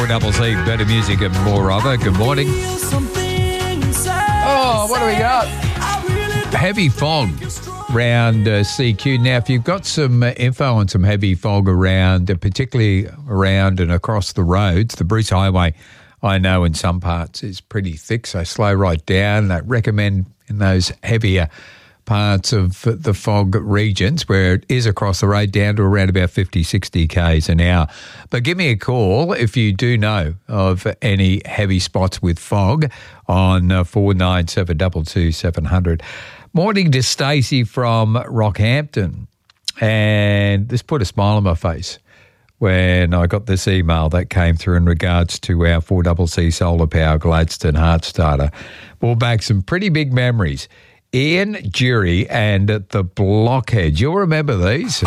4CC, better music and more of it. Good morning. Oh, what do we got? Heavy fog around CQ. Now, if you've got some info on some heavy fog around, particularly around and across the roads, the Bruce Highway, I know in some parts is pretty thick, so slow right down. I recommend in those heavier parts of the fog regions where it is across the road down to around about 50, 60 k's an hour. But give me a call if you do know of any heavy spots with fog on 4972 700. Morning to Stacey from Rockhampton. And this put a smile on my face when I got this email that came through in regards to our 4CC Solar Power Gladstone Heart Starter. Brought back some pretty big memories. Ian, Jury and the Blockheads. You'll remember these.